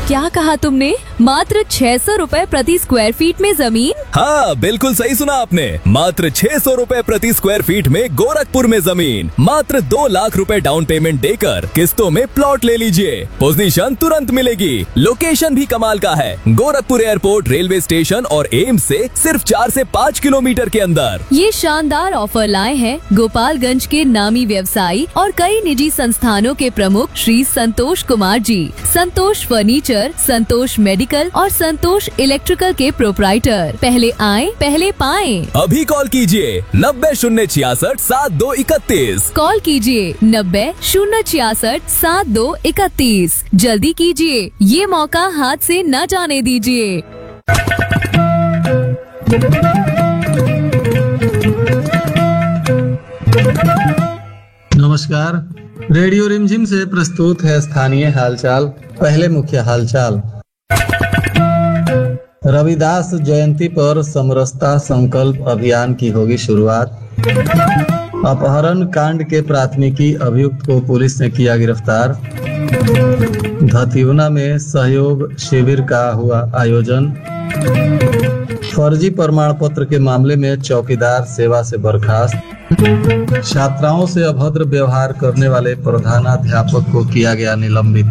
क्या कहा तुमने? मात्र 600 रुपए प्रति स्क्वायर फीट में जमीन? हाँ, बिल्कुल सही सुना आपने। मात्र 600 रुपए प्रति स्क्वायर फीट में गोरखपुर में जमीन। मात्र 2 लाख रुपए डाउन पेमेंट देकर किस्तों में प्लॉट ले लीजिए। पोजीशन तुरंत मिलेगी। लोकेशन भी कमाल का है। गोरखपुर एयरपोर्ट, रेलवे स्टेशन और एम्स से सिर्फ 4 से 5 किलोमीटर के अंदर। ये शानदार ऑफर लाए हैं गोपालगंज के नामी व्यवसायी और कई निजी संस्थानों के प्रमुख श्री संतोष कुमार जी। संतोष फर्नीचर, संतोष मेडिकल और संतोष इलेक्ट्रिकल के प्रोप्राइटर। पहले आएं, पहले पाएं। अभी कॉल कीजिए 90 066 7231। कॉल कीजिए 90 066 7231। जल्दी कीजिए, ये मौका हाथ से न जाने दीजिए। नमस्कार, रेडियो रिमझिम से प्रस्तुत है स्थानीय हालचाल। पहले मुख्य हालचाल। रविदास जयंती पर समरसता संकल्प अभियान की होगी शुरुआत। अपहरण कांड के प्राथमिकी अभियुक्त को पुलिस ने किया गिरफ्तार। धतिवना में सहयोग शिविर का हुआ आयोजन। फर्जी प्रमाण पत्र के मामले में चौकीदार सेवा से बर्खास्त। छात्राओं से अभद्र व्यवहार करने वाले प्रधानाध्यापक को किया गया निलंबित।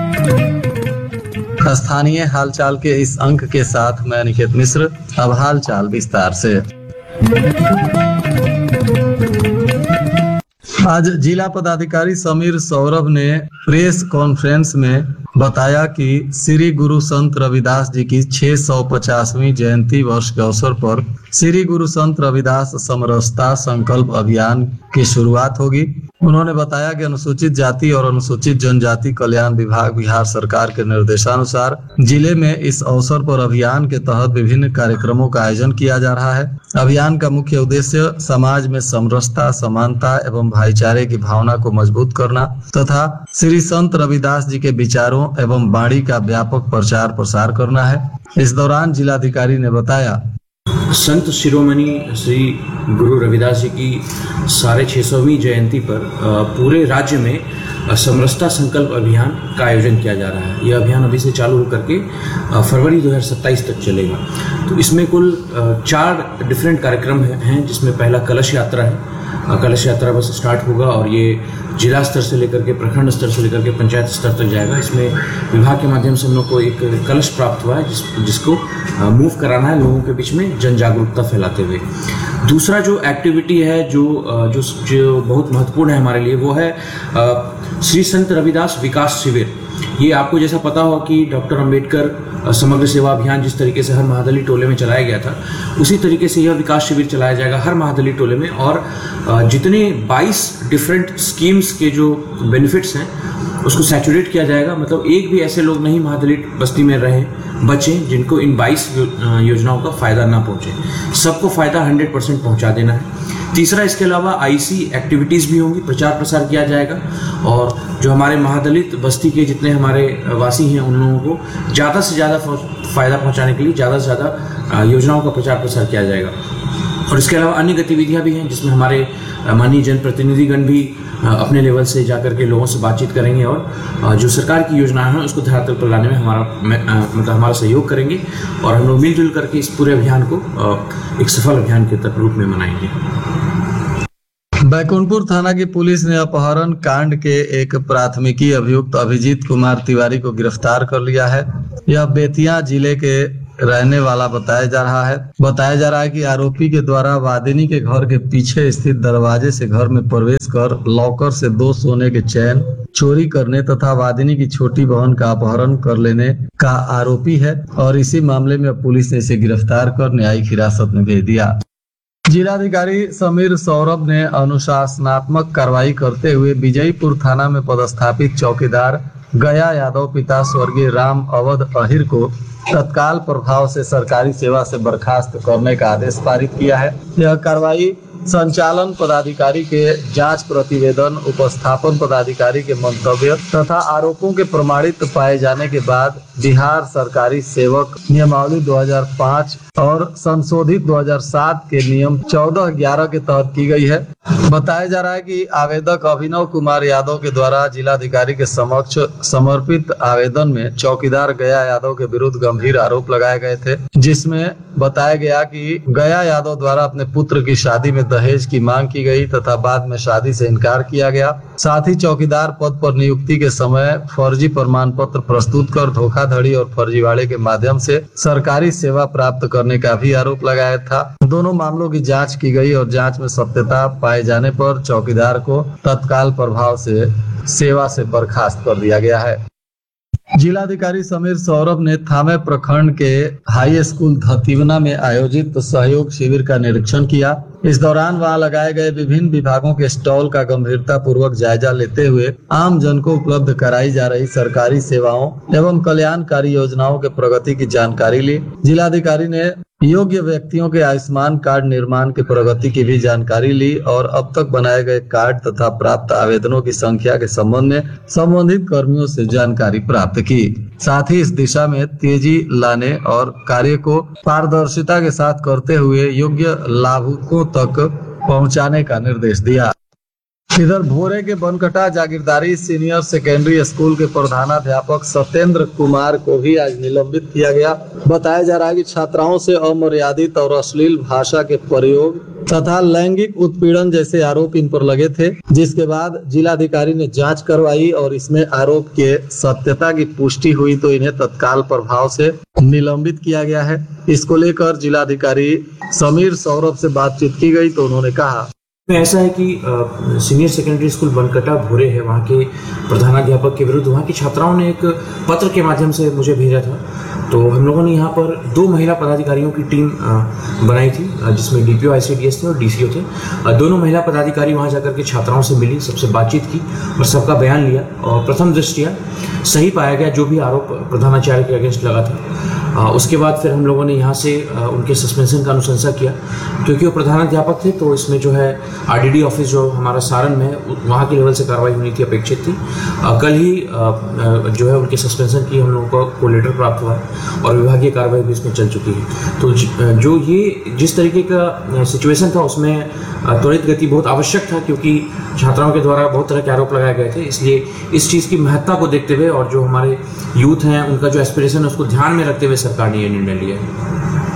स्थानीय हालचाल के इस अंक के साथ मैं निकेत मिश्र। अब हालचाल विस्तार से। आज जिला पदाधिकारी समीर सौरभ ने प्रेस कॉन्फ्रेंस में बताया कि श्री गुरु संत रविदास जी की 650वीं जयंती वर्ष के अवसर पर श्री गुरु संत रविदास समरसता संकल्प अभियान की शुरुआत होगी। उन्होंने बताया कि अनुसूचित जाति और अनुसूचित जनजाति कल्याण विभाग बिहार सरकार के निर्देशानुसार जिले में इस अवसर पर अभियान के तहत विभिन्न कार्यक्रमों का आयोजन किया जा रहा है। अभियान का मुख्य उद्देश्य समाज में समरसता, समानता एवं भाईचारे की भावना को मजबूत करना तथा श्री संत रविदास जी के विचारों एवं वाणी का व्यापक प्रचार प्रसार करना है। इस दौरान जिलाधिकारी ने बताया, संत शिरोमणि श्री गुरु रविदास जी की 650वीं जयंती पर पूरे राज्य में समरसता संकल्प अभियान का आयोजन किया जा रहा है। यह अभियान अभी से चालू होकर के फरवरी 2027 तक चलेगा। तो इसमें कुल 4 डिफरेंट कार्यक्रम हैं, जिसमें पहला कलश यात्रा है। कलश यात्रा बस स्टार्ट होगा और ये जिला स्तर से लेकर के प्रखंड स्तर से लेकर के पंचायत स्तर तक जाएगा। इसमें विभाग के माध्यम से हम लोग को एक कलश प्राप्त हुआ है जिसको मूव कराना है लोगों के बीच में जन जागरूकता फैलाते हुए। दूसरा जो एक्टिविटी है जो बहुत महत्वपूर्ण है हमारे लिए, वो है श्री संत रविदास विकास शिविर। ये आपको जैसा पता हो कि डॉक्टर अंबेडकर समग्र सेवा अभियान जिस तरीके से हर महादली टोले में चलाया गया था, उसी तरीके से यह विकास शिविर चलाया जाएगा हर महादली टोले में। और जितने 22 डिफरेंट स्कीम्स के जो बेनिफिट्स हैं उसको सैचुरेट किया जाएगा। मतलब एक भी ऐसे लोग नहीं महादली बस्ती में रहे बचे जिनको इन 22 योजनाओं का फायदा ना पहुंचे। सबको फायदा 100% पहुंचा देना है। तीसरा, इसके अलावा आईसी एक्टिविटीज़ भी होंगी, प्रचार प्रसार किया जाएगा और जो हमारे महादलित बस्ती के जितने हमारे वासी हैं उन लोगों को ज़्यादा से ज़्यादा फायदा पहुंचाने के लिए ज़्यादा से ज़्यादा योजनाओं का प्रचार प्रसार किया जाएगा। और इसके अलावा अन्य गतिविधियां भी हैं जिसमें हमारे माननीय जनप्रतिनिधिगण भी अपने लेवल से जाकर के लोगों से बातचीत करेंगे और जो सरकार की योजनाएं हैं उसको धरातल पर लाने में हमारा सहयोग करेंगे और हम लोग मिलजुल करके इस पूरे अभियान को एक सफल अभियान के रूप में मनाएंगे। बैकुंठपुर थाना की पुलिस ने अपहरण कांड के एक प्राथमिकी अभियुक्त अभिजीत कुमार तिवारी को गिरफ्तार कर लिया है। यह बेतिया जिले के रहने वाला बताया जा रहा है कि आरोपी के द्वारा वादिनी के घर के पीछे स्थित दरवाजे से घर में प्रवेश कर लॉकर से 2 सोने के चैन चोरी करने तथा वादिनी की छोटी बहन का अपहरण कर लेने का आरोपी है और इसी मामले में पुलिस ने इसे गिरफ्तार कर न्यायिक हिरासत में भेज दिया। जिलाधिकारी समीर सौरभ ने अनुशासनात्मक कार्रवाई करते हुए विजयपुर थाना में पदस्थापित चौकीदार गया यादव पिता स्वर्गीय राम अवध अहिर को तत्काल प्रभाव से सरकारी सेवा से बर्खास्त करने का आदेश पारित किया है। यह कार्रवाई संचालन पदाधिकारी के जांच प्रतिवेदन, उपस्थापन पदाधिकारी के मंतव्य तथा आरोपों के प्रमाणित पाए जाने के बाद बिहार सरकारी सेवक नियमावली 2005 और संशोधित 2007 के नियम 14-11 के तहत की गई है। बताया जा रहा है कि आवेदक अभिनव कुमार यादव के द्वारा जिलाधिकारी के समक्ष समर्पित आवेदन में चौकीदार गया यादव के विरुद्ध गंभीर आरोप लगाए गए थे, जिसमें बताया गया कि गया यादव द्वारा अपने पुत्र की शादी में दहेज की मांग की गई तथा बाद में शादी से इनकार किया गया। साथ ही चौकीदार पद पर नियुक्ति के समय फर्जी प्रमाण पत्र प्रस्तुत कर धोखाधड़ी और फर्जीवाड़े के माध्यम से सरकारी सेवा प्राप्त करने का भी आरोप लगाया था। दोनों मामलों की जांच की गई और जांच में सत्यता पाए जाने पर चौकीदार को तत्काल प्रभाव से सेवा से बर्खास्त कर दिया गया है। जिलाधिकारी समीर सौरभ ने थामे प्रखंड के हाई स्कूल धतीवना में आयोजित सहयोग शिविर का निरीक्षण किया। इस दौरान वहां लगाए गए विभिन्न विभागों के स्टॉल का गंभीरता पूर्वक जायजा लेते हुए आम जन को उपलब्ध कराई जा रही सरकारी सेवाओं एवं कल्याणकारी योजनाओं के प्रगति की जानकारी ली। जिलाधिकारी ने योग्य व्यक्तियों के आयुष्मान कार्ड निर्माण की प्रगति की भी जानकारी ली और अब तक बनाए गए कार्ड तथा प्राप्त आवेदनों की संख्या के संबंध में संबंधित कर्मियों से जानकारी प्राप्त की। साथ ही इस दिशा में तेजी लाने और कार्य को पारदर्शिता के साथ करते हुए योग्य लाभुकों तक पहुंचाने का निर्देश दिया। इधर भोरे के बनकटा जागीरदारी सीनियर सेकेंडरी स्कूल के प्रधानाध्यापक सत्येंद्र कुमार को भी आज निलंबित किया गया। बताया जा रहा है कि छात्राओं से अमर्यादित और अश्लील भाषा के प्रयोग तथा लैंगिक उत्पीड़न जैसे आरोप इन पर लगे थे, जिसके बाद जिलाधिकारी ने जांच करवाई और इसमें आरोप के सत्यता की पुष्टि हुई तो इन्हें तत्काल प्रभाव से निलंबित किया गया है। इसको लेकर जिलाधिकारी समीर सौरभ से बातचीत की गई तो उन्होंने कहा, ऐसा है कि सीनियर सेकेंडरी स्कूल बनकटा भोरे है, वहाँ के प्रधानाध्यापक के विरुद्ध वहाँ की छात्राओं ने एक पत्र के माध्यम से मुझे भेजा था। तो हम लोगों ने यहाँ पर 2 महिला पदाधिकारियों की टीम बनाई थी, जिसमें डीपीओ ICDS थे और DCO थे। दोनों महिला पदाधिकारी वहाँ जाकर के छात्राओं से मिली, सबसे बातचीत की और सबका बयान लिया और प्रथम दृष्टया सही पाया गया जो भी आरोप प्रधानाचार्य के अगेंस्ट लगा था। उसके बाद फिर हम लोगों ने यहाँ से उनके सस्पेंशन का अनुशंसा किया, क्योंकि वो प्रधानाध्यापक थे तो इसमें जो है RDD ऑफिस जो हमारा सारण में वहाँ के लेवल से कार्रवाई होनी थी, अपेक्षित थी। कल ही जो है उनके सस्पेंशन की हम लोगों को लेटर प्राप्त हुआ है और विभागीय कार्रवाई भी इसमें चल चुकी है। तो जो ये जिस तरीके का सिचुएशन था उसमें त्वरित गति बहुत आवश्यक था, क्योंकि छात्राओं के द्वारा बहुत तरह के आरोप लगाए गए थे। इसलिए इस चीज़ की महत्ता को देखते हुए और जो हमारे यूथ हैं उनका जो एस्पिरेशन है उसको ध्यान में रखते हुए सरकार ने यह निर्णय लिया है।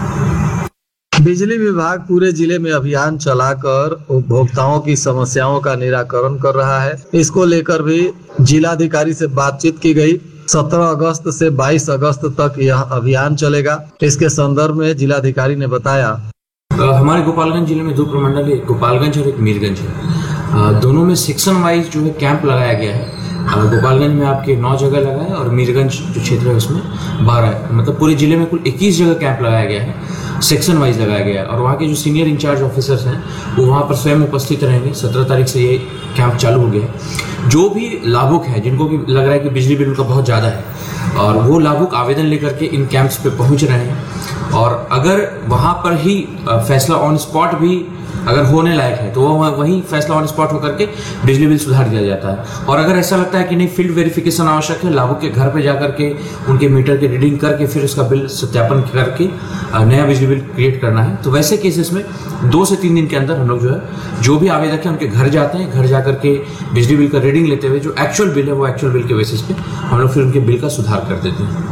बिजली विभाग पूरे जिले में अभियान चलाकर उपभोक्ताओं की समस्याओं का निराकरण कर रहा है। इसको लेकर भी जिलाधिकारी से बातचीत की गई। 17 अगस्त से 22 अगस्त तक यह अभियान चलेगा। इसके संदर्भ में जिलाधिकारी ने बताया, हमारे गोपालगंज जिले में 2 प्रमंडल है, गोपालगंज और एक मीरगंज है। दोनों में सेक्शन वाइज जो है कैंप लगाया गया है। गोपालगंज में आपके 9 जगह लगा है और मीरगंज जो क्षेत्र है उसमें 12 है। मतलब पूरे जिले में कुल 21 जगह कैंप लगाया गया है, सेक्शन वाइज लगाया गया है। और वहाँ के जो सीनियर इंचार्ज ऑफिसर्स हैं वो वहाँ पर स्वयं उपस्थित रहेंगे। 17 तारीख से ये कैंप चालू हो गया है। जो भी लाभुक है जिनको भी लग रहा है कि बिजली बिल उनका बहुत ज़्यादा है और वो लाभुक आवेदन लेकर के इन कैंप्स पे पहुँच रहे हैं, और अगर वहाँ पर ही फैसला ऑन स्पॉट भी अगर होने लायक है तो वो वहीं फैसला ऑन स्पॉट होकर के बिजली बिल सुधार दिया जाता है। और अगर ऐसा लगता है कि नहीं, फील्ड वेरिफिकेशन आवश्यक है, लाभुक के घर पे जाकर के उनके मीटर की रीडिंग करके फिर उसका बिल सत्यापन करके नया बिजली बिल क्रिएट करना है, तो वैसे केसेस में 2 से 3 दिन के अंदर हम लोग जो है जो भी आवेदक है उनके घर जाते हैं। घर जाकर के बिजली बिल का रीडिंग लेते हुए जो एक्चुअल बिल है वो एक्चुअल बिल के बेसिस पे हम लोग फिर उनके बिल का सुधार कर देते हैं।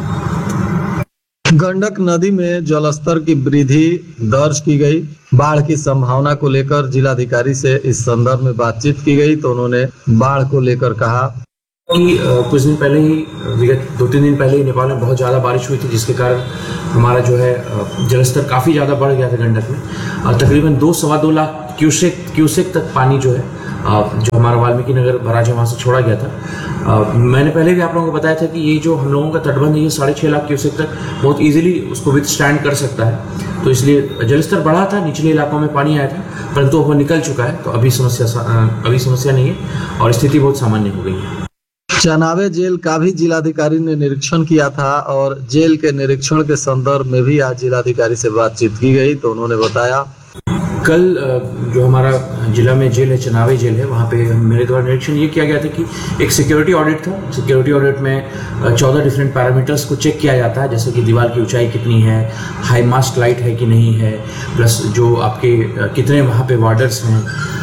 गंडक नदी में जलस्तर की वृद्धि दर्ज की गई। बाढ़ की संभावना को लेकर जिलाधिकारी से इस संदर्भ में बातचीत की गई तो उन्होंने बाढ़ को लेकर कहा कि कुछ दिन पहले ही, विगत 2-3 दिन पहले ही नेपाल में बहुत ज़्यादा बारिश हुई थी, जिसके कारण हमारा जो है जलस्तर काफ़ी ज़्यादा बढ़ गया था गंडक में। तकरीबन 2-2.25 लाख क्यूसेक तक पानी जो है जो हमारा वाल्मीकि नगर बराज वहाँ से छोड़ा गया था। मैंने पहले भी आप लोगों को बताया था कि ये जो हम लोगों का तटबंध है ये 6.5 लाख क्यूसेक तक बहुत इजीली उसको विथस्टैंड कर सकता है। तो इसलिए जलस्तर बढ़ा था, निचले इलाकों में पानी आया था, परंतु वो निकल चुका है। तो अभी समस्या नहीं है और स्थिति बहुत सामान्य हो गई है। चनावे जेल का भी जिलाधिकारी ने निरीक्षण किया था और जेल के निरीक्षण के संदर्भ में भी आज जिलाधिकारी से बातचीत की गई तो उन्होंने बताया, कल जो हमारा जिला में जेल है, चनावे जेल है, वहाँ पे मेरे द्वारा निरीक्षण ये किया गया था कि एक सिक्योरिटी ऑडिट था। सिक्योरिटी ऑडिट में 14 डिफरेंट पैरामीटर्स को चेक किया जाता है, जैसे कि दीवार की ऊंचाई कितनी है, हाई मास्ट लाइट है कि नहीं है, प्लस जो आपके कितने वहाँ पे वार्डर्स हैं,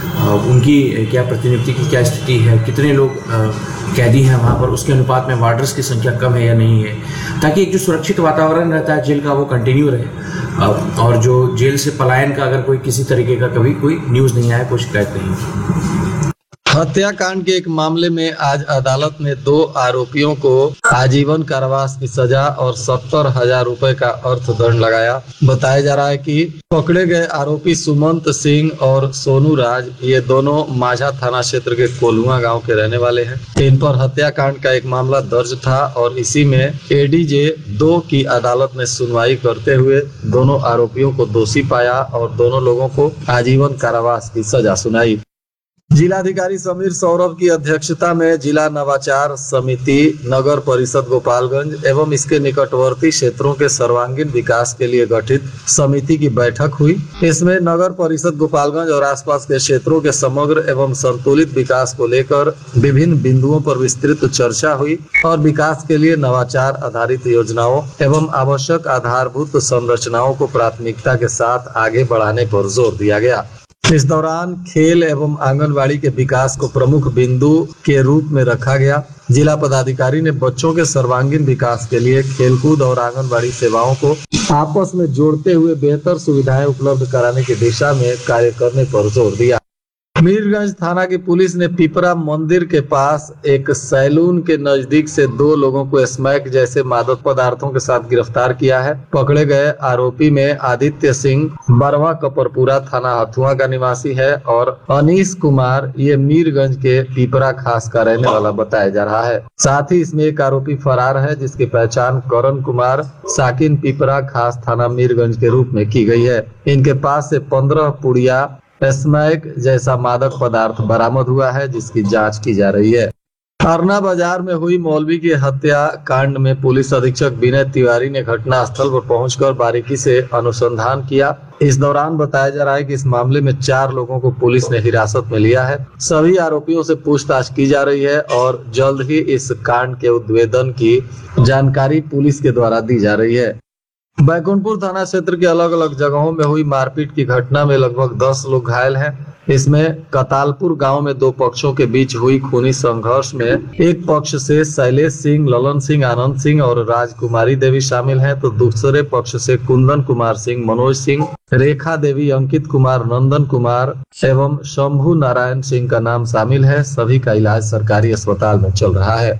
उनकी क्या प्रतिनियुक्ति की क्या स्थिति है, कितने लोग कैदी हैं वहाँ पर, उसके अनुपात में वार्डर्स की संख्या कम है या नहीं है, ताकि एक जो सुरक्षित वातावरण रहता है जेल का वो कंटिन्यू रहे, और जो जेल से पलायन का अगर कोई किसी तरीके का कभी कोई न्यूज़ नहीं आया, कोई शिकायत नहीं। हत्याकांड के एक मामले में आज अदालत ने 2 आरोपियों को आजीवन कारावास की सजा और 70,000 रुपए का अर्थदंड लगाया। बताया जा रहा है कि पकड़े गए आरोपी सुमंत सिंह और सोनू राज, ये दोनों माझा थाना क्षेत्र के कोलुआ गांव के रहने वाले हैं। इन पर हत्याकांड का एक मामला दर्ज था और इसी में एडीजे 2 की अदालत ने सुनवाई करते हुए दोनों आरोपियों को दोषी पाया और दोनों लोगों को आजीवन कारावास की सजा सुनाई। जिलाधिकारी समीर सौरभ की अध्यक्षता में जिला नवाचार समिति नगर परिषद गोपालगंज एवं इसके निकटवर्ती क्षेत्रों के सर्वांगीण विकास के लिए गठित समिति की बैठक हुई। इसमें नगर परिषद गोपालगंज और आसपास के क्षेत्रों के समग्र एवं संतुलित विकास को लेकर विभिन्न बिंदुओं पर विस्तृत चर्चा हुई और विकास के लिए नवाचार आधारित योजनाओं एवं आवश्यक आधारभूत संरचनाओं को प्राथमिकता के साथ आगे बढ़ाने पर जोर दिया गया। इस दौरान खेल एवं आंगनबाड़ी के विकास को प्रमुख बिंदु के रूप में रखा गया। जिला पदाधिकारी ने बच्चों के सर्वांगीण विकास के लिए खेलकूद और आंगनबाड़ी सेवाओं को आपस में जोड़ते हुए बेहतर सुविधाएं उपलब्ध कराने की दिशा में कार्य करने पर जोर दिया। मीरगंज थाना की पुलिस ने पिपरा मंदिर के पास एक सैलून के नजदीक से 2 लोगों को स्मैक जैसे मादक पदार्थों के साथ गिरफ्तार किया है। पकड़े गए आरोपी में आदित्य सिंह बरवा कपरपुरा थाना हथुआ का निवासी है और अनीश कुमार ये मीरगंज के पिपरा खास का रहने वाला बताया जा रहा है। साथ ही इसमें एक आरोपी फरार है जिसकी पहचान करण कुमार साकिन पिपरा खास थाना मीरगंज के रूप में की गई है। इनके पास से 15 पुड़िया स्मैक जैसा मादक पदार्थ बरामद हुआ है जिसकी जांच की जा रही है। अरना बाजार में हुई मौलवी की हत्या कांड में पुलिस अधीक्षक विनय तिवारी ने घटना स्थल पर पहुंचकर बारीकी से अनुसंधान किया। इस दौरान बताया जा रहा है कि इस मामले में 4 लोगों को पुलिस ने हिरासत में लिया है। सभी आरोपियों से पूछताछ की जा रही है और जल्द ही इस कांड के उद्भेदन की जानकारी पुलिस के द्वारा दी जा रही है। बैकुंठपुर थाना क्षेत्र के अलग अलग जगहों में हुई मारपीट की घटना में लगभग 10 लोग घायल हैं। इसमें कतालपुर गांव में 2 पक्षों के बीच हुई खूनी संघर्ष में एक पक्ष से शैलेश सिंह, ललन सिंह, आनंद सिंह और राजकुमारी देवी शामिल हैं, तो दूसरे पक्ष से कुंदन कुमार सिंह, मनोज सिंह, रेखा देवी, अंकित कुमार, नंदन कुमार एवं शंभू नारायण सिंह का नाम शामिल है। सभी का इलाज सरकारी अस्पताल में चल रहा है।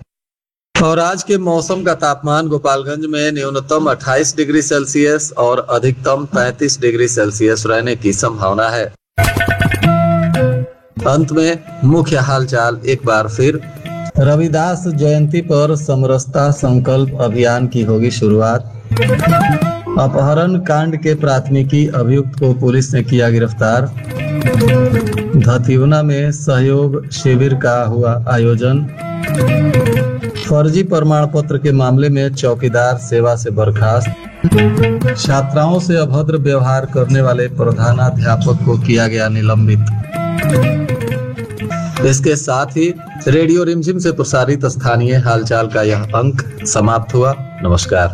और आज के मौसम का तापमान गोपालगंज में न्यूनतम 28 डिग्री सेल्सियस और अधिकतम 35 डिग्री सेल्सियस रहने की संभावना है। अंत में मुख्य हालचाल एक बार फिर। रविदास जयंती पर समरसता संकल्प अभियान की होगी शुरुआत। अपहरण कांड के प्राथमिकी अभियुक्त को पुलिस ने किया गिरफ्तार। धतिवना में सहयोग शिविर का हुआ आयोजन। फर्जी प्रमाण पत्र के मामले में चौकीदार सेवा से बर्खास्त। छात्राओं से अभद्र व्यवहार करने वाले प्रधानाध्यापक को किया गया निलंबित। इसके साथ ही रेडियो रिमझिम से प्रसारित स्थानीय हालचाल का यह अंक समाप्त हुआ। नमस्कार।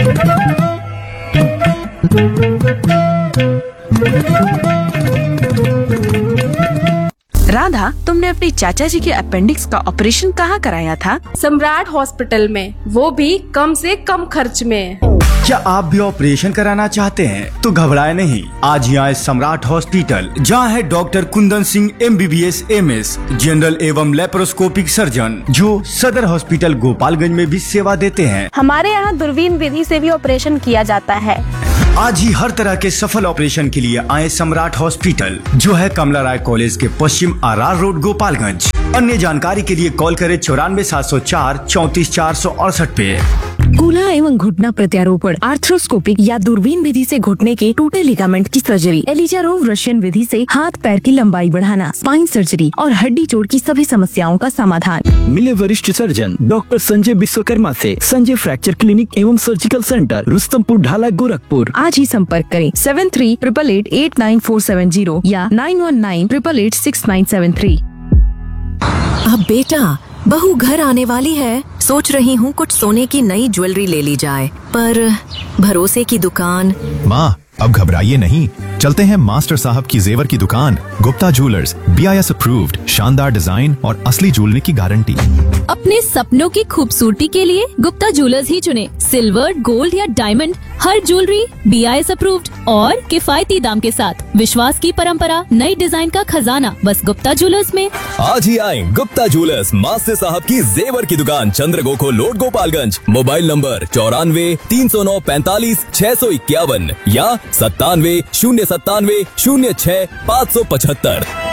राधा, तुमने अपने चाचा जी के अपेंडिक्स का ऑपरेशन कहाँ कराया था? सम्राट हॉस्पिटल में, वो भी कम से कम खर्च में। क्या आप भी ऑपरेशन कराना चाहते हैं? तो घबराए नहीं, आज ही आए सम्राट हॉस्पिटल, जहां है doctor Kundan Singh MBBS MS general एवं लेप्रोस्कोपिक सर्जन, जो सदर हॉस्पिटल गोपालगंज में भी सेवा देते हैं। हमारे यहाँ दूरबीन विधि से भी ऑपरेशन किया जाता है। आज ही हर तरह के सफल ऑपरेशन के लिए आए सम्राट हॉस्पिटल, जो है कमला राय कॉलेज के पश्चिम RR रोड गोपालगंज। अन्य जानकारी के लिए कॉल करें 94 704 34 468 पे। कूल्हा एवं घुटना प्रत्यारोपण, आर्थ्रोस्कोपिक या दूरबीन विधि से घुटने के टूटे लिगामेंट की सर्जरी, एलिजारोव रशियन विधि से हाथ पैर की लंबाई बढ़ाना, स्पाइन सर्जरी और हड्डी जोड़ की सभी समस्याओं का समाधान। मिले वरिष्ठ सर्जन डॉक्टर संजय विश्वकर्मा से संजय फ्रैक्चर क्लिनिक एवं सर्जिकल सेंटर, रुस्तमपुर ढाला, गोरखपुर। आज ही संपर्क करें 7388889470 या 9198886973। अब बेटा, बहू घर आने वाली है, सोच रही हूँ कुछ सोने की नई ज्वेलरी ले ली जाए, पर भरोसे की दुकान। माँ, अब घबराइए नहीं, चलते हैं मास्टर साहब की जेवर की दुकान, गुप्ता ज्वेलर्स, BIS अप्रूव्ड, शानदार डिजाइन और असली ज्वेलरी की गारंटी। अपने सपनों की खूबसूरती के लिए गुप्ता ज्वेलर्स ही चुने। सिल्वर, गोल्ड या डायमंड, हर ज्वेलरी BIS अप्रूव्ड और किफायती दाम के साथ। विश्वास की परंपरा, नई डिजाइन का खजाना, बस गुप्ता ज्वेलर्स में। आज ही आए गुप्ता ज्वेलर्स, मास्टर साहब की जेवर की दुकान, चंद्रगोखो रोड, गोपालगंज। मोबाइल नंबर 94 309 45 651 या 97 097 06 575।